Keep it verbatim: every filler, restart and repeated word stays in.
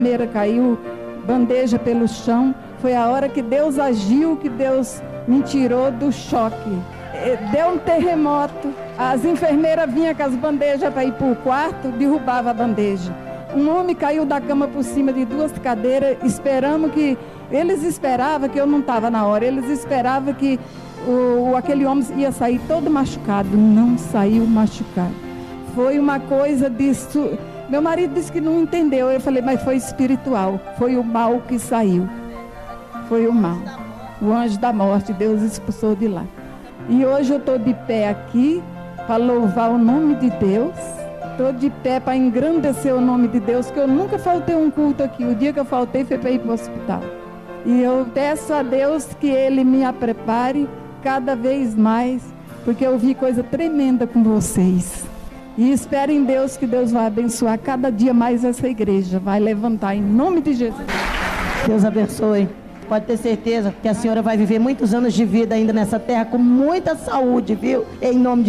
enfermeira caiu, bandeja pelo chão. Foi a hora que Deus agiu, que Deus me tirou do choque. Deu um terremoto. As enfermeiras vinham com as bandejas para ir para o quarto, derrubava a bandeja. Um homem caiu da cama por cima de duas cadeiras, esperamos que... Eles esperavam que eu não estava na hora, eles esperavam que o, aquele homem ia sair todo machucado. Não saiu machucado. Foi uma coisa disso... Meu marido disse que não entendeu. Eu falei, mas foi espiritual. Foi o mal que saiu. Foi o mal. O anjo da morte, Deus expulsou de lá. E hoje eu estou de pé aqui para louvar o nome de Deus. Estou de pé para engrandecer o nome de Deus, que eu nunca faltei um culto aqui. O dia que eu faltei foi para ir para o hospital. E eu peço a Deus que Ele me prepare cada vez mais, porque eu vi coisa tremenda com vocês. E espero em Deus que Deus vai abençoar cada dia mais essa igreja. Vai levantar em nome de Jesus. Deus abençoe. Pode ter certeza que a senhora vai viver muitos anos de vida ainda nessa terra com muita saúde, viu? Em nome de